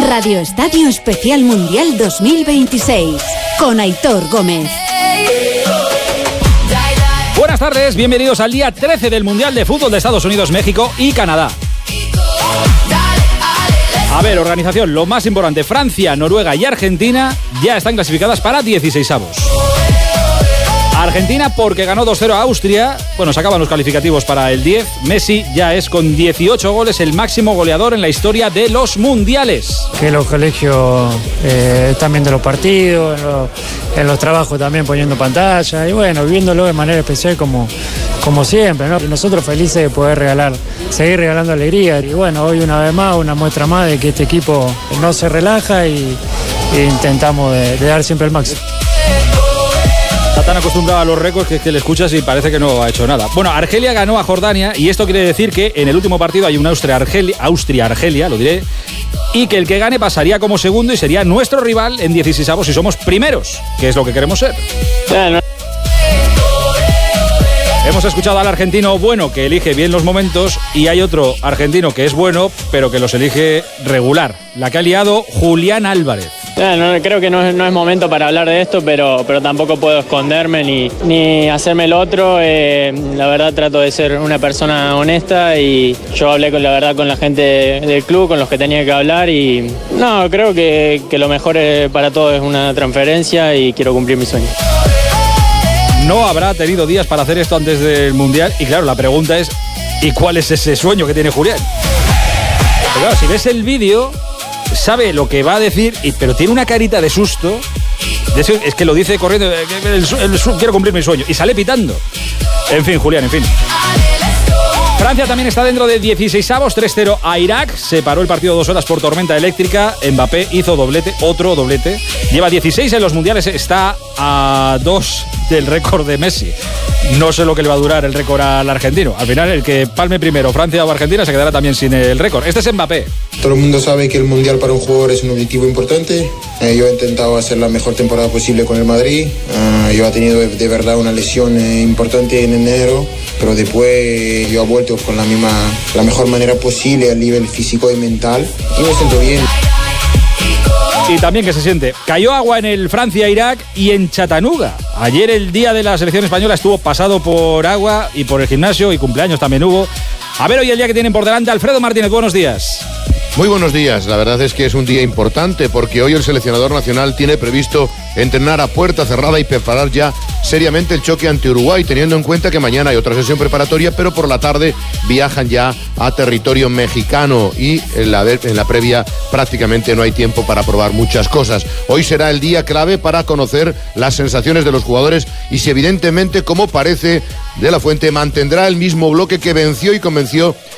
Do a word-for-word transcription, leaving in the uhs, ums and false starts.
Radio Estadio Especial Mundial dos mil veintiséis con Aitor Gómez. Buenas tardes, bienvenidos al día trece del Mundial de Fútbol de Estados Unidos, México y Canadá. A ver, organización, lo más importante, Francia, Noruega y Argentina ya están clasificadas para dieciseisavos. Argentina porque ganó dos cero a Austria. Bueno, se acaban los calificativos para el diez. Messi ya es con dieciocho goles el máximo goleador en la historia de los mundiales. Que los colegios eh, están viendo los partidos, en los, en los trabajos también poniendo pantalla y bueno, viviéndolo de manera especial como, como siempre, ¿no? Y nosotros felices de poder regalar, seguir regalando alegría. Y bueno, hoy una vez más, una muestra más de que este equipo no se relaja y, y intentamos de, de dar siempre el máximo. Está tan acostumbrado a los récords que, que le escuchas y parece que no ha hecho nada. Bueno, Argelia ganó a Jordania y esto quiere decir que en el último partido hay un Austria-Argelia, Austria-Argelia, lo diré, y que el que gane pasaría como segundo y sería nuestro rival en dieciseisavos si somos primeros, que es lo que queremos ser. Bueno. Hemos escuchado al argentino bueno que elige bien los momentos y hay otro argentino que es bueno pero que los elige regular. La que ha liado Julián Álvarez. No, creo que no es, no es momento para hablar de esto, pero, pero tampoco puedo esconderme ni, ni hacerme el otro. Eh, la verdad trato de ser una persona honesta y yo hablé con la verdad con la gente del club, con los que tenía que hablar y no, creo que, que lo mejor para todos es una transferencia y quiero cumplir mi sueño. No habrá tenido días para hacer esto antes del Mundial y claro, la pregunta es ¿y cuál es ese sueño que tiene Julián? Pero claro, si ves el vídeo sabe lo que va a decir, pero tiene una carita de susto. De eso, es que lo dice corriendo, el, el, el, el, quiero cumplir mi sueño. Y sale pitando. En fin, Julián, en fin. Francia también está dentro de dieciseisavos, tres cero a Irak. Se paró el partido dos horas por tormenta eléctrica. Mbappé hizo doblete, otro doblete. Lleva dieciséis en los mundiales, está a dos del récord de Messi. No sé lo que le va a durar el récord al argentino. Al final, el que palme primero, Francia o Argentina, se quedará también sin el récord. Este es Mbappé. Todo el mundo sabe que el Mundial para un jugador es un objetivo importante. Eh, yo he intentado hacer la mejor temporada posible con el Madrid. Uh, yo he tenido de, de verdad una lesión eh, importante en enero, pero después eh, yo he vuelto con la misma, la mejor manera posible a nivel físico y mental y me siento bien. Y también que se siente. Cayó agua en el Francia-Irak y en Chattanooga. Ayer el día de la selección española estuvo pasado por agua y por el gimnasio y cumpleaños también hubo. A ver hoy el día que tienen por delante. Alfredo Martínez, buenos días. Muy buenos días, la verdad es que es un día importante porque hoy el seleccionador nacional tiene previsto entrenar a puerta cerrada y preparar ya seriamente el choque ante Uruguay, teniendo en cuenta que mañana hay otra sesión preparatoria, pero por la tarde viajan ya a territorio mexicano y en la, en la previa prácticamente no hay tiempo para probar muchas cosas. Hoy será el día clave para conocer las sensaciones de los jugadores y si evidentemente, como parece, De la Fuente mantendrá el mismo bloque que venció y convenció